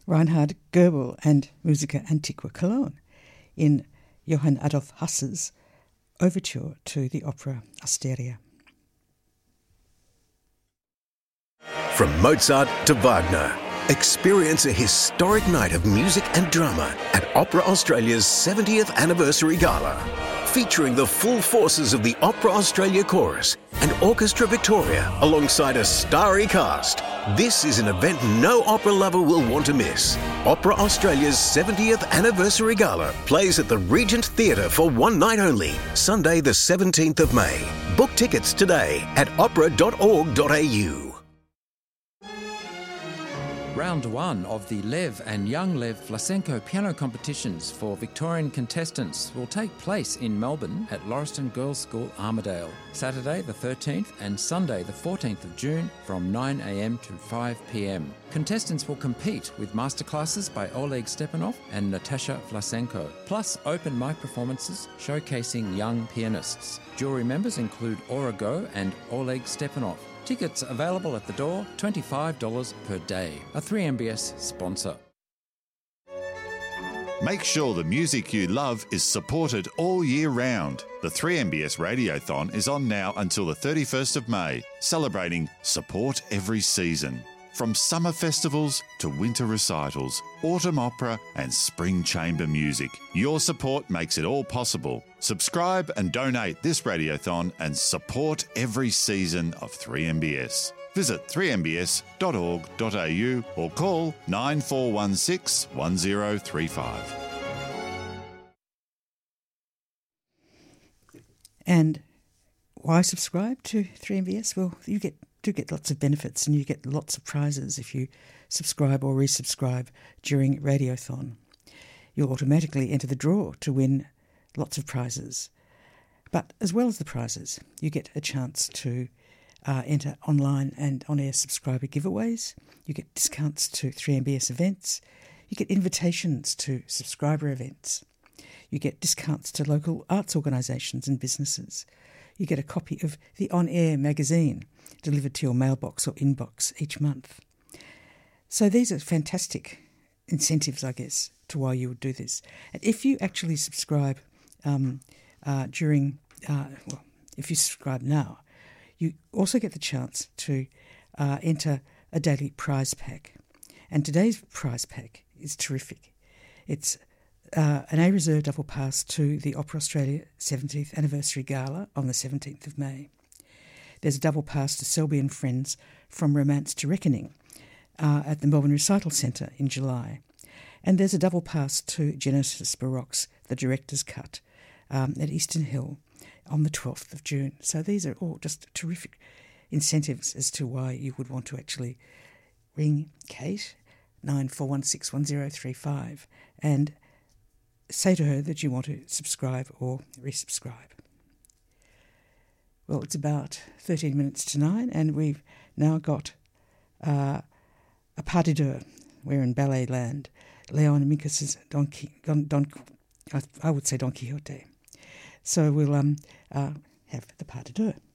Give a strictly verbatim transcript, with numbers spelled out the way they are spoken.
Reinhard Goebel and Musica Antiqua Cologne in Johann Adolf Hasse's overture to the opera Asteria. From Mozart to Wagner, experience a historic night of music and drama at Opera Australia's seventieth Anniversary Gala, featuring the full forces of the Opera Australia Chorus and Orchestra Victoria alongside a starry cast. This is an event no opera lover will want to miss. Opera Australia's seventieth Anniversary Gala plays at the Regent Theatre for one night only, Sunday the seventeenth of May. Book tickets today at opera dot org dot a u. Round one of the Lev and Young Lev Vlasenko piano competitions for Victorian contestants will take place in Melbourne at Lauriston Girls' School, Armidale, Saturday the thirteenth and Sunday the fourteenth of June from nine a m to five p m. Contestants will compete with masterclasses by Oleg Stepanov and Natasha Vlasenko, plus open mic performances showcasing young pianists. Jury members include Aura Go and Oleg Stepanov. Tickets available at the door, twenty-five dollars per day. A three M B S sponsor. Make sure the music you love is supported all year round. The three M B S Radiothon is on now until the thirty-first of May, celebrating Support Every Season. From summer festivals to winter recitals, autumn opera and spring chamber music, your support makes it all possible. Subscribe and donate this Radiothon and support every season of three M B S. Visit three m b s dot org dot a u or call nine four one six, one zero three five. And why subscribe to three M B S? Well, you get do get lots of benefits and you get lots of prizes if you subscribe or resubscribe during Radiothon. You'll automatically enter the draw to win lots of prizes. But as well as the prizes, you get a chance to uh, enter online and on-air subscriber giveaways. You get discounts to three M B S events. You get invitations to subscriber events. You get discounts to local arts organisations and businesses. You get a copy of the On Air magazine delivered to your mailbox or inbox each month. So these are fantastic incentives, I guess, to why you would do this. And if you actually subscribe um, uh, during, uh, well, if you subscribe now, you also get the chance to uh, enter a daily prize pack. And today's prize pack is terrific. It's uh, an A Reserve double pass to the Opera Australia seventieth Anniversary Gala on the seventeenth of May. There's a double pass to Selby and Friends from Romance to Reckoning uh, at the Melbourne Recital Centre in July. And there's a double pass to Genesis Baroque's The Director's Cut um, at Eastern Hill on the twelfth of June. So these are all just terrific incentives as to why you would want to actually ring Kate, nine four one six, one zero three five, and say to her that you want to subscribe or resubscribe. Well, it's about thirteen minutes to nine, and we've now got uh, a pas de deux. We're in ballet land. Leon Minkus's Don, Don, Don, I would say Don Quixote. So we'll um, uh, have the pas de deux.